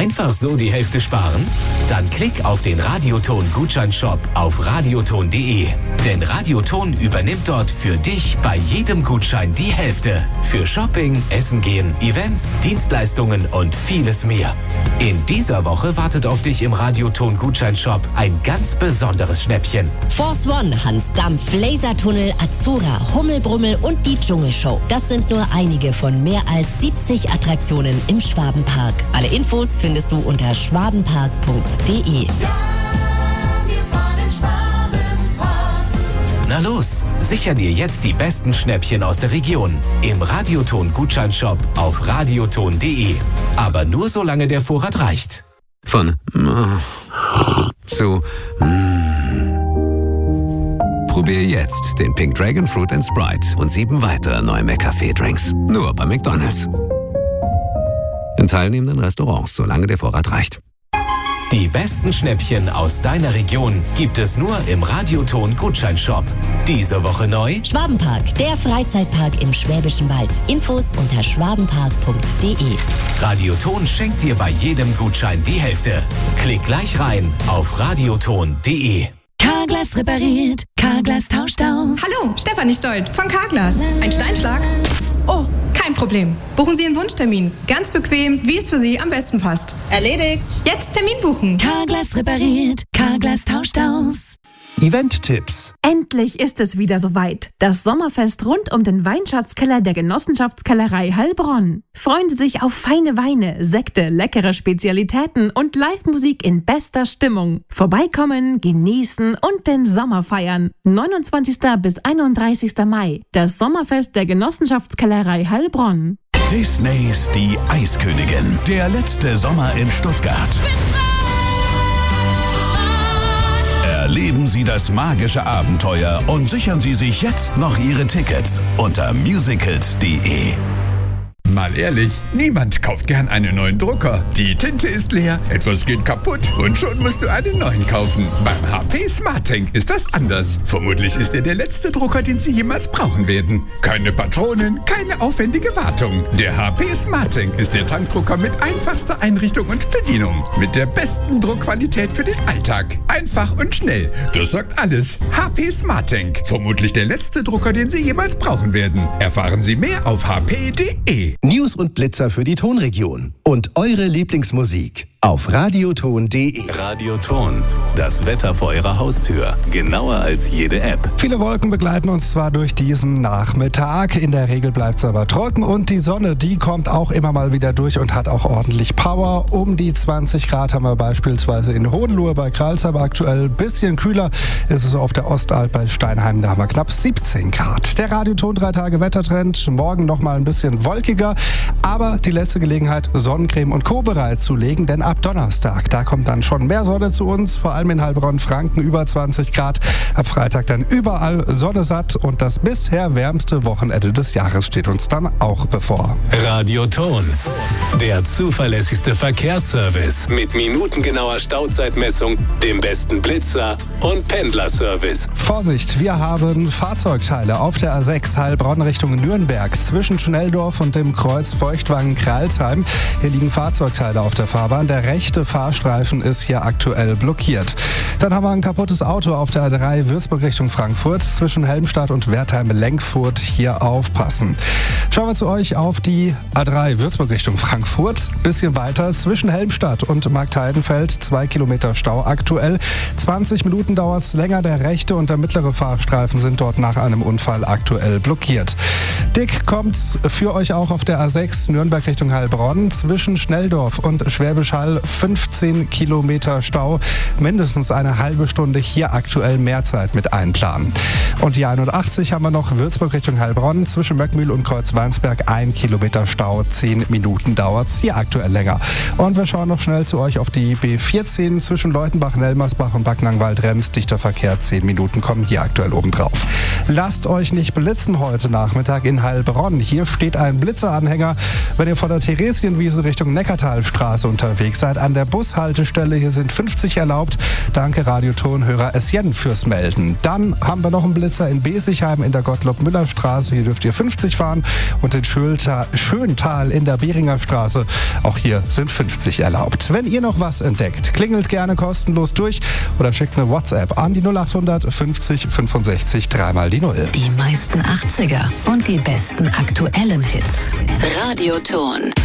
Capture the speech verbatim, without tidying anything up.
Einfach so die Hälfte sparen? Dann klick auf den Radioton-Gutscheinshop auf radioton punkt de. Denn Radioton übernimmt dort für dich bei jedem Gutschein die Hälfte. Für Shopping, Essen gehen, Events, Dienstleistungen und vieles mehr. In dieser Woche wartet auf dich im Radioton-Gutscheinshop ein ganz besonderes Schnäppchen. Force One, Hans Dampf, Lasertunnel, Azura, Hummelbrummel und die Dschungelshow. Das sind nur einige von mehr als siebzig Attraktionen im Schwabenpark. Alle Infos findest du unter schwabenpark punkt de. Na los, sicher dir jetzt die besten Schnäppchen aus der Region im Radioton-Gutscheinshop auf radioton punkt de. Aber nur solange der Vorrat reicht. Von äh, zu mm. Probier jetzt den Pink Dragon Fruit and Sprite und sieben weitere neue McCafé-Drinks. Nur bei McDonald's. In teilnehmenden Restaurants, solange der Vorrat reicht. Die besten Schnäppchen aus deiner Region gibt es nur im Radioton-Gutscheinshop. Diese Woche neu: Schwabenpark, der Freizeitpark im Schwäbischen Wald. Infos unter schwabenpark punkt de. Radioton schenkt dir bei jedem Gutschein die Hälfte. Klick gleich rein auf radioton punkt de. Carglass repariert, Carglass tauscht aus. Hallo, Stefanie Stolt von Carglass. Ein Steinschlag? Oh, kein Problem. Buchen Sie einen Wunschtermin. Ganz bequem, wie es für Sie am besten passt. Erledigt. Jetzt Termin buchen. Carglass repariert, Carglass tauscht aus. Event-Tipps. Endlich ist es wieder soweit. Das Sommerfest rund um den Weinschatzkeller der Genossenschaftskellerei Heilbronn. Freuen Sie sich auf feine Weine, Sekte, leckere Spezialitäten und Live-Musik in bester Stimmung. Vorbeikommen, genießen und den Sommer feiern. neunundzwanzigsten bis einunddreißigsten Mai. Das Sommerfest der Genossenschaftskellerei Heilbronn. Disneys Die Eiskönigin. Der letzte Sommer in Stuttgart. Erleben Sie das magische Abenteuer und sichern Sie sich jetzt noch Ihre Tickets unter musicals punkt de. Mal ehrlich, niemand kauft gern einen neuen Drucker. Die Tinte ist leer, etwas geht kaputt und schon musst du einen neuen kaufen. Beim H P SmartTank ist das anders. Vermutlich ist er der letzte Drucker, den Sie jemals brauchen werden. Keine Patronen, keine aufwendige Wartung. Der H P SmartTank ist der Tankdrucker mit einfachster Einrichtung und Bedienung. Mit der besten Druckqualität für den Alltag. Einfach und schnell. Das sagt alles. H P SmartTank. Vermutlich der letzte Drucker, den Sie jemals brauchen werden. Erfahren Sie mehr auf h p punkt de. News und Blitzer für die Tonregion. Und eure Lieblingsmusik auf radioton punkt de. Radioton, das Wetter vor eurer Haustür. Genauer als jede App. Viele Wolken begleiten uns zwar durch diesen Nachmittag, in der Regel bleibt es aber trocken und die Sonne, die kommt auch immer mal wieder durch und hat auch ordentlich Power. Um die zwanzig Grad haben wir beispielsweise in Hohenlohe bei Kralsheim aktuell. Bisschen kühler ist es auf der Ostalb bei Steinheim, da haben wir knapp siebzehn Grad. Der Radioton drei Tage Wettertrend, morgen noch mal ein bisschen wolkiger, aber die letzte Gelegenheit, Sonnencreme und Co. bereitzulegen, denn ab Donnerstag, da kommt dann schon mehr Sonne zu uns, vor allem in Heilbronn, Franken über zwanzig Grad. Ab Freitag dann überall Sonne satt und das bisher wärmste Wochenende des Jahres steht uns dann auch bevor. Radioton, der zuverlässigste Verkehrsservice mit minutengenauer Stauzeitmessung, dem besten Blitzer und Pendlerservice. Vorsicht, wir haben Fahrzeugteile auf der A sechs Heilbronn Richtung Nürnberg zwischen Schnelldorf und dem Kreuz Feuchtwangen-Kralsheim. Hier liegen Fahrzeugteile auf der Fahrbahn. Der rechte Fahrstreifen ist hier aktuell blockiert. Dann haben wir ein kaputtes Auto auf der A drei Würzburg Richtung Frankfurt zwischen Helmstadt und Wertheim-Lenkfurt. Hier aufpassen. Schauen wir zu euch auf die A drei Würzburg Richtung Frankfurt. Bisschen weiter zwischen Helmstadt und Marktheidenfeld. Zwei Kilometer Stau aktuell. zwanzig Minuten dauert es länger. Der rechte und der mittlere Fahrstreifen sind dort nach einem Unfall aktuell blockiert. Dick kommt für euch auch auf der A sechs Nürnberg Richtung Heilbronn zwischen Schnelldorf und Schwäbisch Hall. fünfzehn Kilometer Stau, mindestens eine halbe Stunde hier aktuell Mehrzeit mit einplanen. Und die einundachtzig haben wir noch Würzburg Richtung Heilbronn zwischen Möckmühl und Kreuzweinsberg, ein Kilometer Stau, zehn Minuten dauert es hier aktuell länger. Und wir schauen noch schnell zu euch auf die B vierzehn zwischen Leutenbach, Nelmersbach und Backnangwald-Rems, dichter Verkehr, zehn Minuten kommen hier aktuell obendrauf. Lasst euch nicht blitzen heute Nachmittag in Heilbronn. Hier steht ein Blitzeranhänger, wenn ihr von der Theresienwiese Richtung Neckartalstraße unterwegs seid an der Bushaltestelle, hier sind fünfzig erlaubt. Danke Radiotonhörer Essien fürs Melden. Dann haben wir noch einen Blitzer in Besigheim in der Gottlob-Müller-Straße. Hier dürft ihr fünfzig fahren. Und in Schöntal, Schöntal in der Beringer Straße. Auch hier sind fünfzig erlaubt. Wenn ihr noch was entdeckt, klingelt gerne kostenlos durch oder schickt eine WhatsApp an die null achthundert fünfzig fünfundsechzig dreimal die Null. Die meisten achtziger und die besten aktuellen Hits. Radioton.